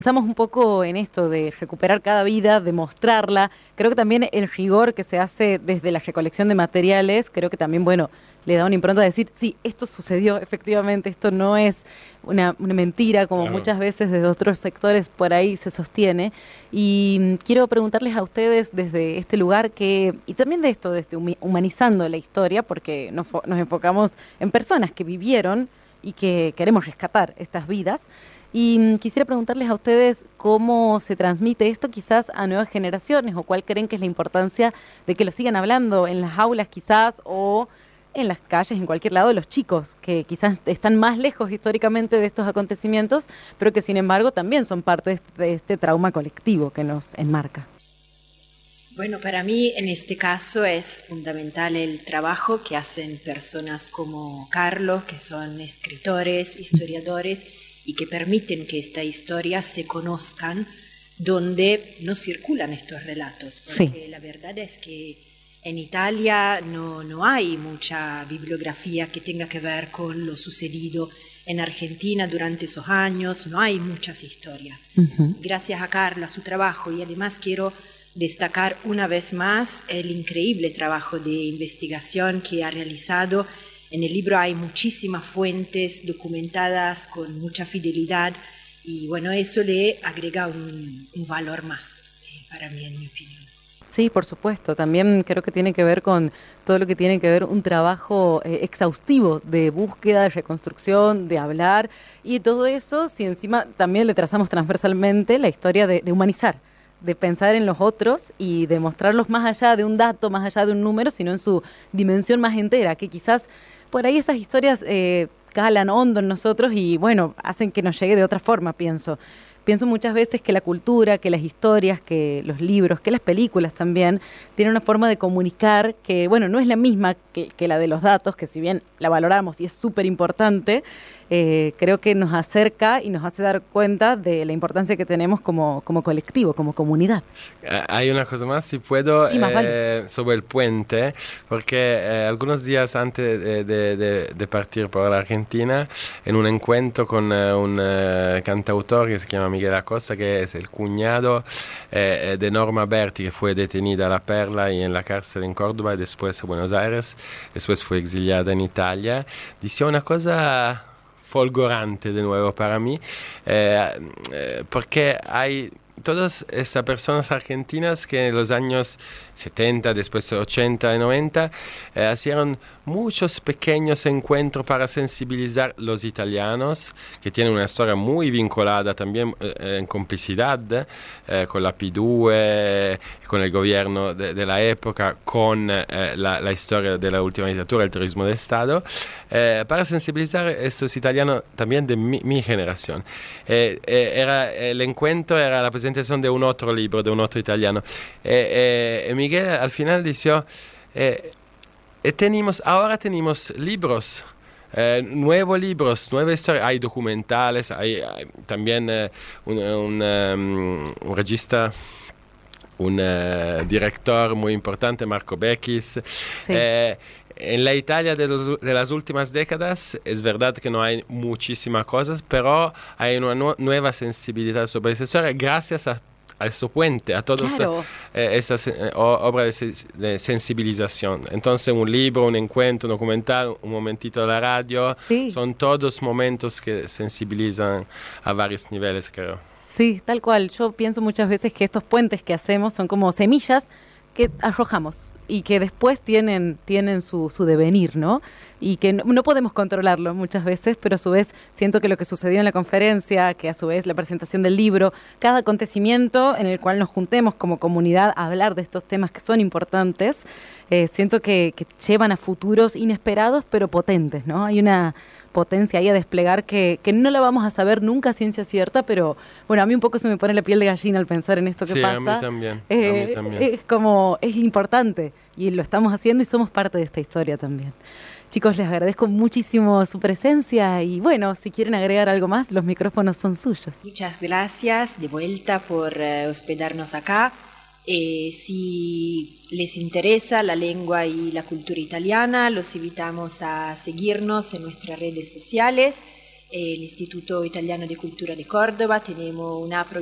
Pensamos un poco en esto de recuperar cada vida, de mostrarla. Creo que también el rigor que se hace desde la recolección de materiales, creo que también, bueno, le da una impronta de decir, sí, esto sucedió efectivamente, esto no es una mentira, como Claro. muchas veces desde otros sectores por ahí se sostiene. Y quiero preguntarles a ustedes desde este lugar que, y también de esto, desde humanizando la historia, porque nos enfocamos en personas que vivieron y que queremos rescatar estas vidas. Y quisiera preguntarles a ustedes cómo se transmite esto quizás a nuevas generaciones o cuál creen que es la importancia de que lo sigan hablando en las aulas quizás o en las calles, en cualquier lado, los chicos que quizás están más lejos históricamente de estos acontecimientos, pero que sin embargo también son parte de este trauma colectivo que nos enmarca. Bueno, para mí en este caso es fundamental el trabajo que hacen personas como Carlos, que son escritores, historiadores, y que permiten que esta historia se conozcan donde no circulan estos relatos, porque Sí. la verdad es que en Italia no hay mucha bibliografía que tenga que ver con lo sucedido en Argentina durante esos años, no hay muchas historias. Ujú. Gracias a Carla, a su trabajo, y además quiero destacar una vez más el increíble trabajo de investigación que ha realizado. En el libro hay muchísimas fuentes documentadas con mucha fidelidad y bueno, eso le agrega un valor más, para mí, en mi opinión. Sí, por supuesto. También creo que tiene que ver con todo lo que tiene que ver un trabajo exhaustivo de búsqueda, de reconstrucción, de hablar y todo eso, si encima también le trazamos transversalmente la historia de humanizar, de pensar en los otros y de mostrarlos más allá de un dato, más allá de un número, sino en su dimensión más entera, que quizás por ahí esas historias calan hondo en nosotros y bueno, hacen que nos llegue de otra forma, pienso. Pienso muchas veces que la cultura, que las historias, que los libros, que las películas también tienen una forma de comunicar que, bueno, no es la misma que la de los datos, que si bien la valoramos y es súper importante, creo que nos acerca y nos hace dar cuenta de la importancia que tenemos como colectivo, como comunidad. Hay una cosa más, si puedo, Sí, más vale. sobre el puente, porque algunos días antes de partir por la Argentina, en un encuentro con un cantautor que se llama Miguel Acosta, que es el cuñado de Norma Berti, que fue detenida a La Perla y en la cárcel en Córdoba y después en Buenos Aires, después fue exiliada en Italia, dice una cosa folgorante de nuevo para mí, porque hay todas estas personas argentinas que en los años 70, después 80 y 90, hicieron muchos pequeños encuentros para sensibilizar los italianos, que tienen una historia muy vinculada también en complicidad con la P2, con el gobierno de la época, con la historia de la última dictadura, el terrorismo de Estado, para sensibilizar a estos italianos también de mi generación. El encuentro era la presentación de un otro libro, de un otro italiano. Miguel al final dijo, ahora tenemos libros, nuevos libros, nuevas historias, hay documentales, hay también un regista, un director muy importante, Marco Beckis. Sí. En la Italia de las últimas décadas es verdad que no hay muchísimas cosas, pero hay una nueva sensibilidad sobre esa historia gracias a este puente, a todas Claro. esas obras de sensibilización. Entonces un libro, un encuentro, un documental, un momentito de la radio, Sí. son todos momentos que sensibilizan a varios niveles, creo. Sí, tal cual. Yo pienso muchas veces que estos puentes que hacemos son como semillas que arrojamos y que después tienen su devenir, ¿no? Y que no podemos controlarlo muchas veces, pero a su vez siento que lo que sucedió en la conferencia, que a su vez la presentación del libro, cada acontecimiento en el cual nos juntemos como comunidad a hablar de estos temas que son importantes, siento que llevan a futuros inesperados pero potentes, ¿no? Hay una potencia ahí a desplegar que no la vamos a saber nunca a ciencia cierta, pero bueno, a mí un poco se me pone la piel de gallina al pensar en esto que Sí, a mí pasa. también, a mí también. Es como, es importante y lo estamos haciendo y somos parte de esta historia también. Chicos, les agradezco muchísimo su presencia y bueno, si quieren agregar algo más, los micrófonos son suyos. Muchas gracias de vuelta por hospedarnos acá. Si les interesa la lengua y la cultura italiana, los invitamos a seguirnos en nuestras redes sociales. el Instituto Italiano de Cultura de Córdoba, tenemos una